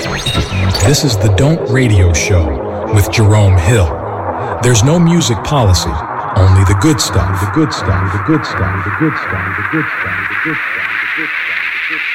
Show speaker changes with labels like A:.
A: This is the Don't Radio Show with Jerome Hill. There's no music policy, only the good stuff. The good stuff. The good stuff. The good stuff. The good stuff. The good stuff. The good stuff.